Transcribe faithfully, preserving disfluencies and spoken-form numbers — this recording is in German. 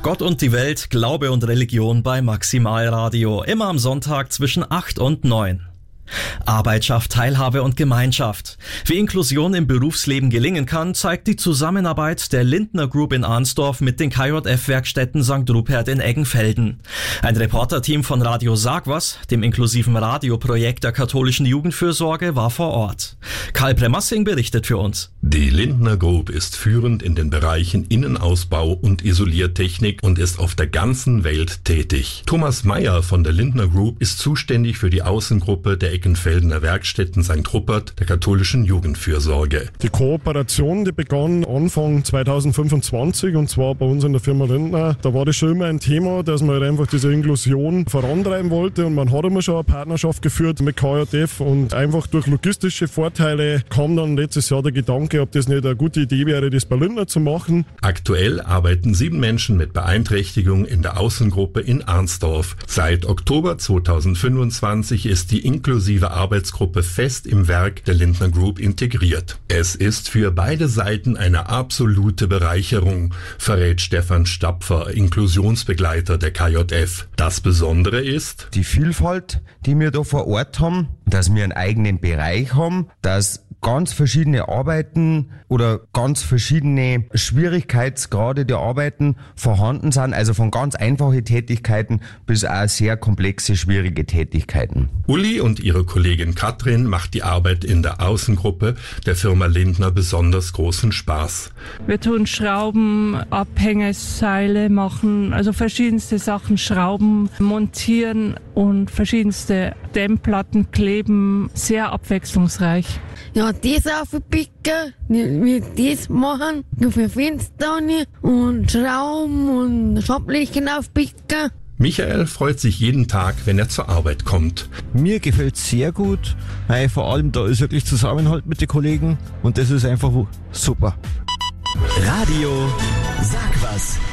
Gott und die Welt, Glaube und Religion bei Maximalradio. Immer am Sonntag zwischen acht und neun. Arbeit schafft Teilhabe und Gemeinschaft. Wie Inklusion im Berufsleben gelingen kann, zeigt die Zusammenarbeit der Lindner Group in Arnsdorf mit den K J F-Werkstätten Sankt Rupert in Eggenfelden. Ein Reporterteam von Radio Sagwas, dem inklusiven Radioprojekt der katholischen Jugendfürsorge, war vor Ort. Karl Premassing berichtet für uns. Die Lindner Group ist führend in den Bereichen Innenausbau und Isoliertechnik und ist auf der ganzen Welt tätig. Thomas Meyer von der Lindner Group ist zuständig für die Außengruppe der Eggenfeldener Werkstätten Sankt Rupert der katholischen Jugendfürsorge. Die Kooperation, die begann Anfang zwanzig fünfundzwanzig und zwar bei uns in der Firma Lindner. Da war das schon immer ein Thema, dass man halt einfach diese Inklusion vorantreiben wollte und man hat immer schon eine Partnerschaft geführt mit K J F und einfach durch logistische Vorteile kam dann letztes Jahr der Gedanke, ob das nicht eine gute Idee wäre, das bei Lindner zu machen. Aktuell arbeiten sieben Menschen mit Beeinträchtigung in der Außengruppe in Arnsdorf. Seit Oktober zweitausendfünfundzwanzig ist die inklusive Arbeitsgruppe fest im Werk der Lindner Group integriert. Es ist für beide Seiten eine absolute Bereicherung, verrät Stefan Stapfer, Inklusionsbegleiter der K J F. Das Besondere ist die Vielfalt, die wir da vor Ort haben, dass wir einen eigenen Bereich haben, dass ganz verschiedene Arbeiten oder ganz verschiedene Schwierigkeitsgrade der Arbeiten vorhanden sind, also von ganz einfachen Tätigkeiten bis auch sehr komplexe, schwierige Tätigkeiten. Uli und ihre Kollegin Katrin macht die Arbeit in der Außengruppe der Firma Lindner besonders großen Spaß. Wir tun Schrauben, Abhängeseile machen, also verschiedenste Sachen, Schrauben montieren und verschiedenste Dämmplatten kleben, sehr abwechslungsreich. Ja, das aufpicken, wie das machen, für Fenster und Schrauben und Schablichen aufpicken. Michael freut sich jeden Tag, wenn er zur Arbeit kommt. Mir gefällt es sehr gut, weil vor allem da ist wirklich Zusammenhalt mit den Kollegen und das ist einfach super. Radio Sagwas.